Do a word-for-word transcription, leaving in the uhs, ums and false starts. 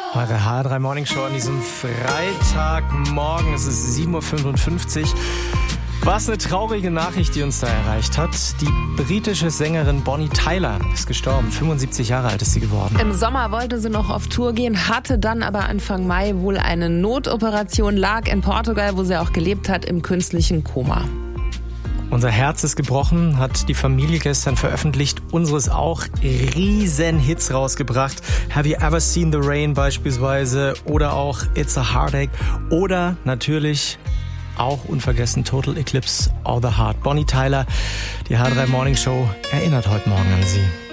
Eure H drei Morning Show an diesem Freitagmorgen. Es ist sieben Uhr fünfundfünfzig. Was eine traurige Nachricht, die uns da erreicht hat. Die britische Sängerin Bonnie Tyler ist gestorben. fünfundsiebzig Jahre alt ist sie geworden. Im Sommer wollte sie noch auf Tour gehen, hatte dann aber Anfang Mai wohl eine Notoperation, lag in Portugal, wo sie auch gelebt hat, im künstlichen Koma. Unser Herz ist gebrochen, hat die Familie gestern veröffentlicht. Unseres auch. Riesen Hits rausgebracht. Have You Ever Seen the Rain beispielsweise oder auch It's a Heartache oder natürlich auch unvergessen Total Eclipse of the Heart. Bonnie Tyler, die H drei Morning Show erinnert heute Morgen an sie.